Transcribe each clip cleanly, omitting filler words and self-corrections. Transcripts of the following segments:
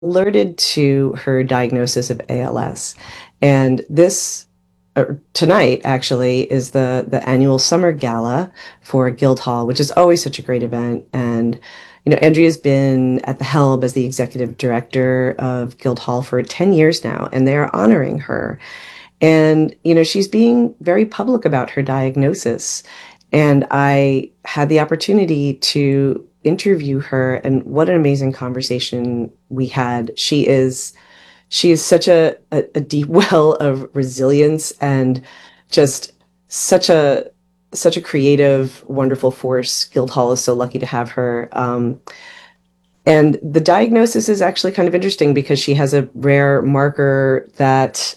alerted to her diagnosis of ALS. And tonight actually is the annual summer gala for Guildhall, which is always such a great event. And Andrea's been at the helm as the executive director of Guildhall for 10 years now, and they are honoring her. And she's being very public about her diagnosis. And I had the opportunity to interview her, and what an amazing conversation we had. She is such a deep well of resilience, and just such a creative, wonderful force. Guildhall is so lucky to have her. And the diagnosis is actually kind of interesting because she has a rare marker that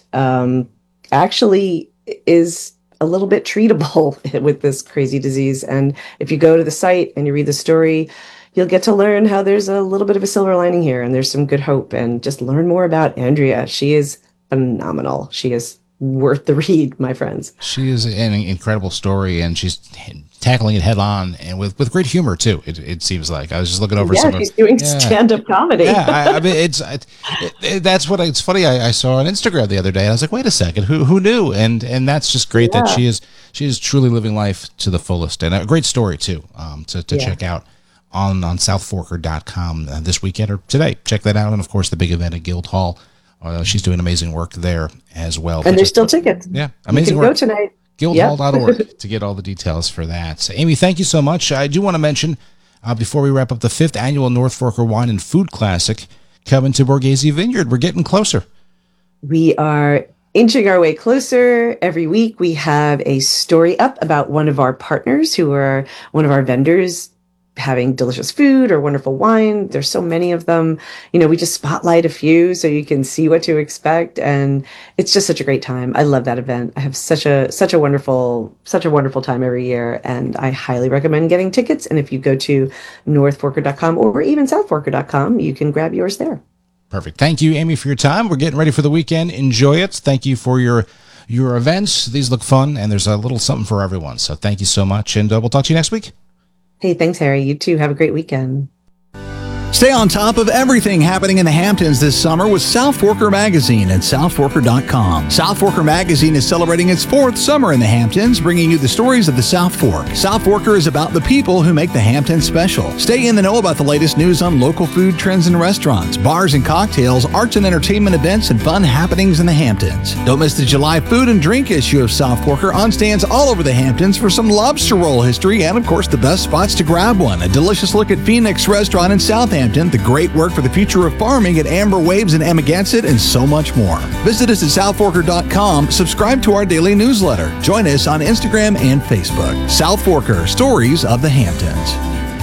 actually is a little bit treatable with this crazy disease. And if you go to the site and you read the story, you'll get to learn how there's a little bit of a silver lining here, and there's some good hope. And just learn more about Andrea. She is phenomenal. She is worth the read, my friends. She is an incredible story, and she's tackling it head on and with great humor too. It seems like I was just looking over she's doing stand-up comedy. I mean, that's what it's funny. I saw on Instagram the other day, and I was like, wait a second, who knew? And that's just great that she is truly living life to the fullest, and a great story too. To check out on southforker.com this weekend or today. Check that out, and of course the big event at Guildhall. She's doing amazing work there as well. And there's still tickets. Yeah, amazing you can work. Go tonight. Guildhall.org to get all the details for that. So, Amy, thank you so much. I do want to mention, before we wrap up, the 5th annual North Forker Wine and Food Classic coming to Borghese Vineyard. We're getting closer. We are inching our way closer. Every week we have a story up about one of our partners who are one of our vendors having delicious food or wonderful wine. There's so many of them. We just spotlight a few so you can see what to expect. And it's just such a great time. I love that event. I have such a wonderful time every year. And I highly recommend getting tickets. And if you go to northforker.com or even southforker.com, you can grab yours there. Perfect. Thank you, Amy, for your time. We're getting ready for the weekend. Enjoy it. Thank you for your events. These look fun, and there's a little something for everyone. So thank you so much. And we'll talk to you next week. Hey, thanks, Harry. You too. Have a great weekend. Stay on top of everything happening in the Hamptons this summer with South Forker Magazine at southforker.com. South Forker Magazine is celebrating its 4th summer in the Hamptons, bringing you the stories of the South Fork. South Forker is about the people who make the Hamptons special. Stay in the know about the latest news on local food trends and restaurants, bars and cocktails, arts and entertainment events, and fun happenings in the Hamptons. Don't miss the July food and drink issue of South Forker on stands all over the Hamptons for some lobster roll history and, of course, the best spots to grab one. A delicious look at Phoenix Restaurant in Southampton, the great work for the future of farming at Amber Waves in Amagansett, and so much more. Visit us at southforker.com, subscribe to our daily newsletter. Join us on Instagram and Facebook. South Forker, Stories of the Hamptons.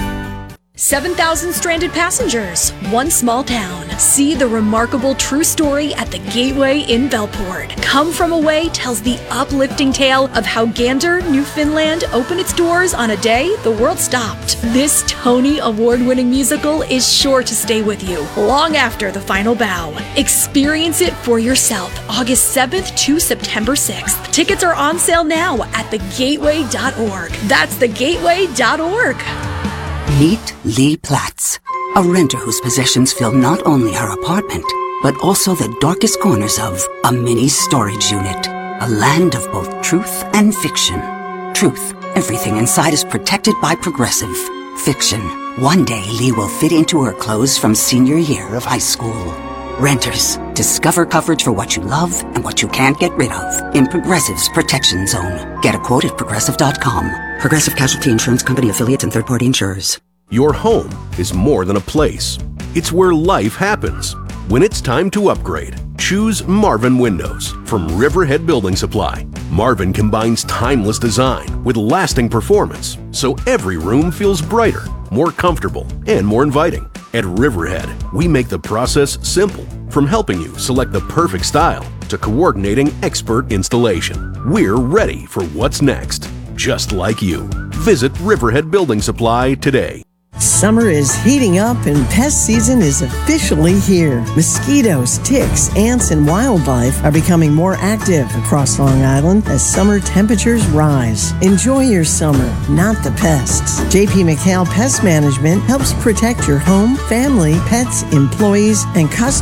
7,000 stranded passengers, one small town. See the remarkable true story at the Gateway in Bellport. Come From Away tells the uplifting tale of how Gander, Newfoundland opened its doors on a day the world stopped. This Tony Award-winning musical is sure to stay with you long after the final bow. Experience it for yourself August 7th to September 6th. Tickets are on sale now at thegateway.org. That's thegateway.org. Meet Lee Platts, a renter whose possessions fill not only her apartment, but also the darkest corners of a mini storage unit. A land of both truth and fiction. Truth, everything inside is protected by Progressive. Fiction, one day Lee will fit into her clothes from senior year of high school. Renters, discover coverage for what you love and what you can't get rid of in Progressive's Protection Zone. Get a quote at Progressive.com. Progressive Casualty Insurance Company affiliates and third-party insurers. Your home is more than a place. It's where life happens. When it's time to upgrade, choose Marvin Windows from Riverhead Building Supply. Marvin combines timeless design with lasting performance, so every room feels brighter, more comfortable, and more inviting. At Riverhead, we make the process simple, from helping you select the perfect style to coordinating expert installation. We're ready for what's next, just like you. Visit Riverhead Building Supply today. Summer is heating up and pest season is officially here. Mosquitoes, ticks, ants, and wildlife are becoming more active across Long Island as summer temperatures rise. Enjoy your summer, not the pests. JP McHale Pest Management helps protect your home, family, pets, employees, and customers